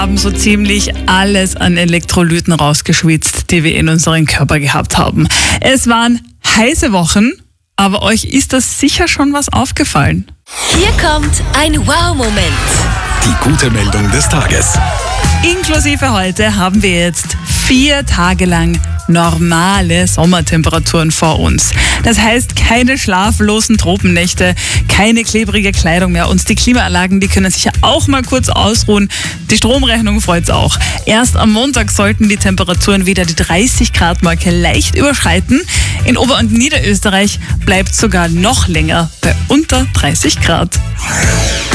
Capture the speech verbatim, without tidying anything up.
Haben so ziemlich alles an Elektrolyten rausgeschwitzt, die wir in unserem Körper gehabt haben. Es waren heiße Wochen, aber euch ist das sicher schon was aufgefallen. Hier kommt ein Wow-Moment. Die gute Meldung des Tages. Inklusive heute haben wir jetzt vier Tage lang normale Sommertemperaturen vor uns. Das heißt, keine schlaflosen Tropennächte, keine klebrige Kleidung mehr und die Klimaanlagen, die können sich ja auch mal kurz ausruhen. Die Stromrechnung freut's auch. Erst am Montag sollten die Temperaturen wieder die dreißig Grad Marke leicht überschreiten. In Ober- und Niederösterreich bleibt sogar noch länger bei unter dreißig Grad.